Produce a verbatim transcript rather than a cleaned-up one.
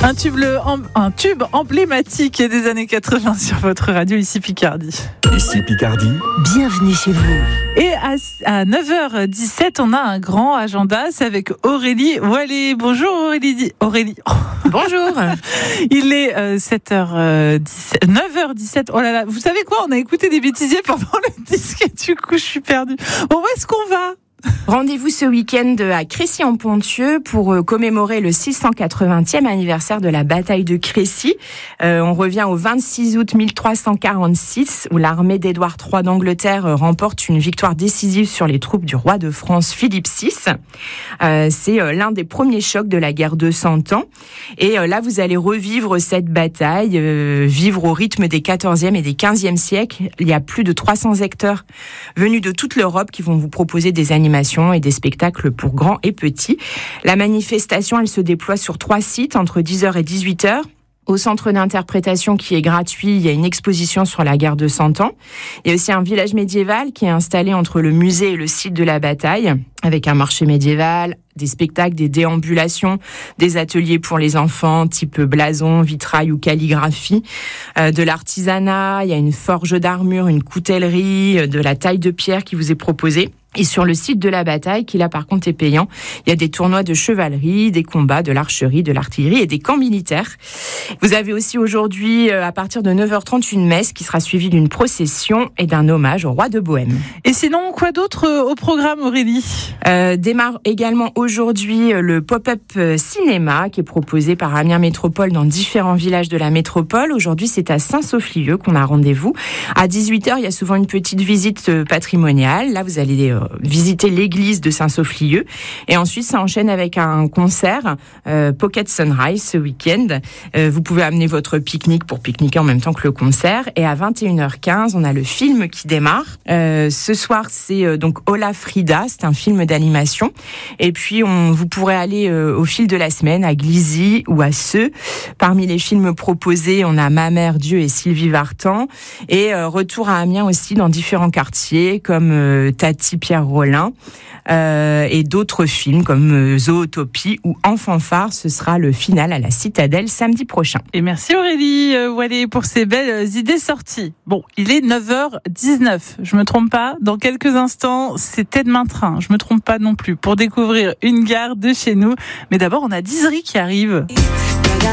Un tube, le, un tube emblématique des années quatre-vingts sur votre radio, ici Picardie. Ici Picardie. Bienvenue chez vous. Et à, à neuf heures dix-sept, on a un grand agenda, c'est avec Aurélie Wallet. Bonjour Aurélie. Aurélie. Bonjour. Il est euh, sept heures dix-sept, neuf heures dix-sept. Oh là là, vous savez quoi? On a écouté des bêtisiers pendant le disque et du coup, je suis perdue. Bon, où est-ce qu'on va? Rendez-vous ce week-end à Crécy-en-Ponthieu pour commémorer le six cent quatre-vingtième anniversaire de la bataille de Crécy. Euh, on revient au vingt-six août mille trois cent quarante-six où l'armée d'Édouard trois d'Angleterre remporte une victoire décisive sur les troupes du roi de France Philippe six. Euh, c'est l'un des premiers chocs de la guerre de Cent Ans. Et là, vous allez revivre cette bataille, euh, vivre au rythme des quatorzième et des quinzième siècles. Il y a plus de trois cents acteurs venus de toute l'Europe qui vont vous proposer des animations et des spectacles pour grands et petits. La manifestation, elle se déploie sur trois sites entre dix heures et dix-huit heures. Au centre d'interprétation qui est gratuit, il y a une exposition sur la guerre de Cent Ans. Il y a aussi un village médiéval qui est installé entre le musée et le site de la bataille, avec un marché médiéval, des spectacles, des déambulations, des ateliers pour les enfants, type blason, vitrail ou calligraphie, euh, de l'artisanat, il y a une forge d'armure, une coutellerie, de la taille de pierre qui vous est proposée. Et sur le site de la bataille, qui là par contre est payant, il y a des tournois de chevalerie, des combats, de l'archerie, de l'artillerie et des camps militaires. Vous avez aussi aujourd'hui, à partir de neuf heures trente, une messe qui sera suivie d'une procession et d'un hommage au roi de Bohême. Et sinon, quoi d'autre au programme, Aurélie ? euh, Démarre également aujourd'hui le pop-up cinéma qui est proposé par Amiens Métropole dans différents villages de la métropole. Aujourd'hui, c'est à Saint-Sophlieux qu'on a rendez-vous. À dix-huit heures, il y a souvent une petite visite patrimoniale. Là, vous allez euh, visiter l'église de Saint-Sophlieux. Et ensuite, ça enchaîne avec un concert, euh, Pocket Sunrise, ce week-end. Euh, vous pouvez amener votre pique-nique pour pique-niquer en même temps que le concert. Et à vingt et une heures quinze, on a le film qui démarre. Euh, ce soir, c'est euh, donc Hola Frida. C'est un film d'animation. Et puis, on, vous pourrez aller euh, au fil de la semaine à Glizy ou à Seux. Parmi les films proposés, on a Ma mère Dieu et Sylvie Vartan. Et euh, retour à Amiens aussi dans différents quartiers comme euh, Tati Pierre Rollin euh, et d'autres films comme euh, Zootopie ou En fanfare. Ce sera le final à la Citadelle samedi prochain. Et merci Aurélie euh, Wallet pour ces belles idées sorties. Bon, il est neuf heures dix-neuf. Je me trompe pas. Dans quelques instants, c'est Tête Main Train. Je me trompe pas non plus. Pour découvrir une gare de chez nous. Mais d'abord, on a Dizery qui arrive.